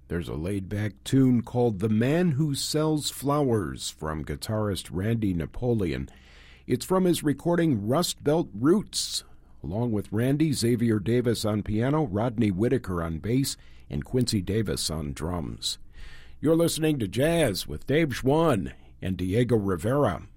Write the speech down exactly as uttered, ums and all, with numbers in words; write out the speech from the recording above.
There's a laid-back tune called The Man Who Sells Flowers from guitarist Randy Napoleon. It's from his recording Rust Belt Roots. Along with Randy, Xavier Davis on piano, Rodney Whitaker on bass, and Quincy Davis on drums. You're listening to Jazz with Dave Schwann and Diego Rivera